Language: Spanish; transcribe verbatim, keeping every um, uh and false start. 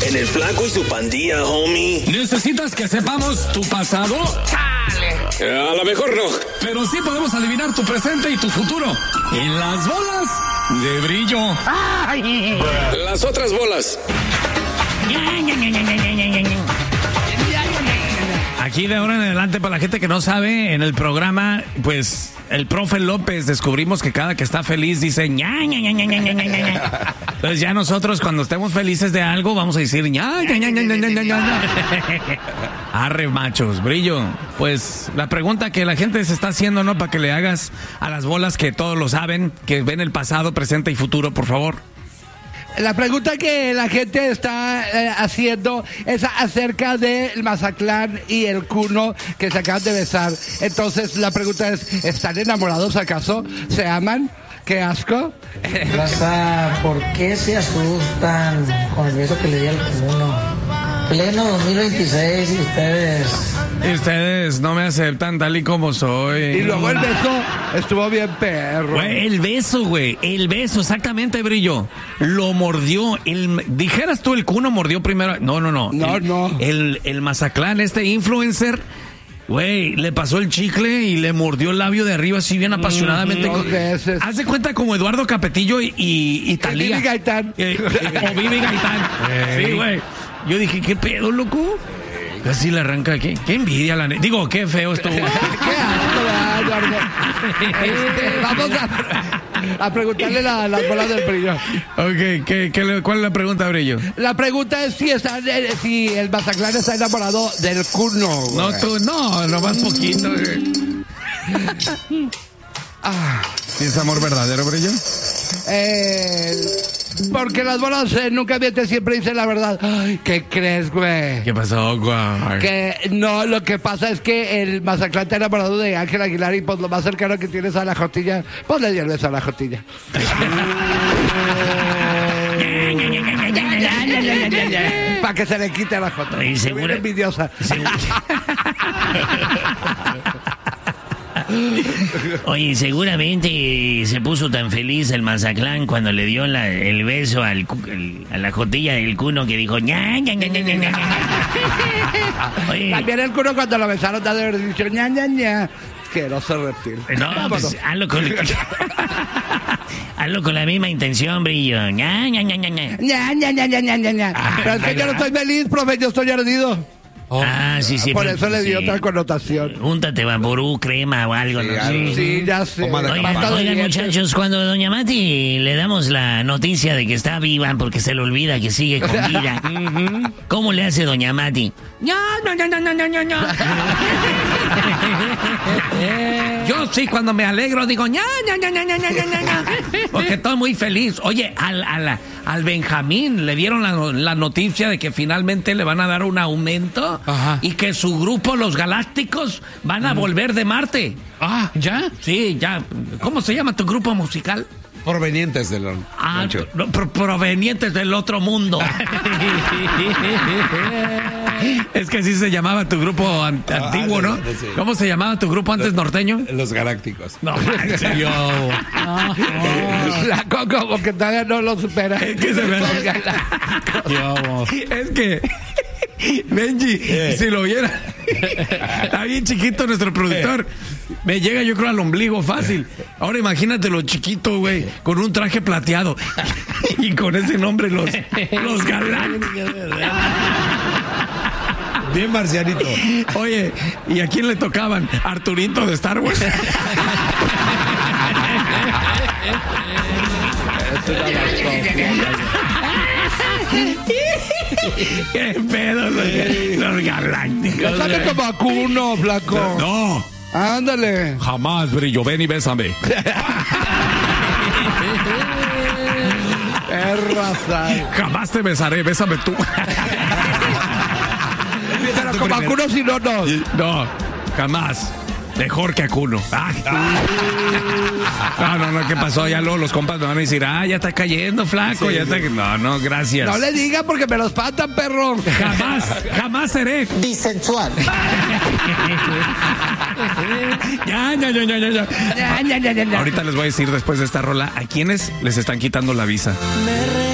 En el Flaco y su pandilla, homie. ¿Necesitas que sepamos tu pasado? Eh, a lo mejor no. Pero sí podemos adivinar tu presente y tu futuro. En las bolas de brillo. Las otras bolas. Aquí de ahora en adelante, para la gente que no sabe, en el programa, pues, el profe López descubrimos que cada que está feliz dice ña, ña, ña, ña, ña, ña, ña. Entonces ya nosotros cuando estemos felices de algo vamos a decir ña, ña, ña, ña, ña, ña, ña, ña. Arre, machos, brillo. Pues la pregunta que la gente se está haciendo, ¿no? Para que le hagas a las bolas que todos lo saben, que ven el pasado, presente y futuro, por favor. La pregunta que la gente está eh, haciendo es acerca del Mazatlán y el Cuno que se acaban de besar. Entonces la pregunta es, ¿están enamorados acaso? ¿Se aman? ¡Qué asco! Raza, ¿por qué se asustan con el beso que le di al Cuno? Pleno dos mil veintiséis y ustedes... Y ustedes no me aceptan tal y como soy. Y luego el beso estuvo bien perro. Güey, el beso, güey. El beso, exactamente, Brillo. Lo mordió. El, dijeras tú, el Cuno mordió primero. No, no, no. No, el, no. El, el Mazatlán, este influencer, güey, le pasó el chicle y le mordió el labio de arriba así bien apasionadamente. Mm, dos veces. Haz de cuenta como Eduardo Capetillo y, y, y Talía. Vivi Gaitán. Eh, eh, o Vivi Gaitán. Sí, güey. Yo dije, ¿qué pedo, loco? Casi le arranca aquí. Qué envidia, la neta. Digo, qué feo estuvo. Qué asco, ¿verdad, Eduardo? Este, vamos a, a preguntarle la- las bolas del Brillo. Ok, ¿qué, qué le- ¿cuál es la pregunta, Brillo? La pregunta es si, está, eh, si el Mazatlán está enamorado del Cuno. güey. No, tú, no, nomás poquito. güey. Ah, ¿Es amor verdadero, Brillo? eh, porque las bolas eh, nunca mienten, siempre dicen la verdad. Ay, ¿qué crees, güey? ¿Qué pasó, güey? Que no, lo que pasa es que el Mazatlán está enamorado de Ángel Aguilar y pues lo más cercano que tienes a la Jotilla, pues le dio el beso a la Jotilla. Para que se le quite a la Jota. Oye, Se seguro- viene envidiosa. Oye, seguramente se puso tan feliz el Mazatlán cuando le dio la- el beso al, cu- el- a la Jotilla del Cuno que dijo ña, ña, ña, ña, ña, ña. Oye, También el Cuno cuando lo besaron de haber dicho ña, ña, ña. Asqueroso reptil. no, Vámonos. pues hazlo con, hazlo con la misma intención, Brillo. Ña, ña, ña, ña, ña. ña, ña, ña, ña, ña, ña, ña. Pero es que yo no estoy feliz, profe, yo estoy ardido. Ah, sí, sí. Por pero- eso le dio sí. otra connotación. Júntate vaporú, crema o algo, no sé. Sí, ya sé. Toma la Oigan, Pasta de oigan, dientes. muchachos, cuando doña Mati le damos la noticia de que está viva porque se le olvida que sigue con vida, ¿cómo le hace doña Mati? No, no, no, no, no, no, no, no. Yo sí, cuando me alegro digo ña, ña, ña, ña, ña, ña, ña, ña. Porque estoy muy feliz. Oye, al, al, al Benjamín le dieron la, la noticia de que finalmente le van a dar un aumento. Ajá. Y que su grupo, los Galácticos, van a volver de Marte. Ah, ¿ya? Sí, ya. ¿Cómo se llama tu grupo musical? Provenientes del Ah, rancho. no, pro- provenientes del otro mundo. Es que así se llamaba tu grupo an- antiguo, ¿no? sí, sí. ¿Cómo se llamaba tu grupo antes norteño? Los Galácticos. No, manches. La Coco, como que todavía no lo supera. Es que se me- Es que Benji, si lo viera, está bien chiquito nuestro productor. Me llega yo creo al ombligo fácil. Ahora imagínate lo chiquito, güey, con un traje plateado y con ese nombre los, los Galácticos. Bien marcianito. Oye, ¿y a quién le tocaban? Arturito de Star Wars. ¿Qué pedo los, los Galácticos? Sabe güey? como a Cuno, flaco. No, Ándale. jamás, Brillo, ven y bésame. Es raza. Jamás te besaré, bésame tú. Pero como a Cuno, si no, no. No, jamás. Mejor que Acuno. Ay. No, no, no, ¿qué pasó? Ya luego los compas me van a decir, ah, ya está cayendo, flaco. Ya está... No, no, gracias. No le diga porque me los espantan, perro. Jamás, jamás seré. Bisensual. Ya, ya, ya, ya, ya, ya. Ya, ya, ya, ya, ya. Ahorita les voy a decir después de esta rola a quiénes les están quitando la visa.